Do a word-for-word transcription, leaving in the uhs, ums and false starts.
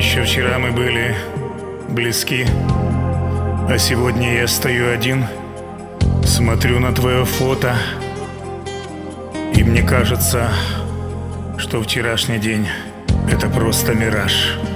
Еще вчера мы были близки, а сегодня я стою один, смотрю на твое фото, и мне кажется, что вчерашний день — это просто мираж.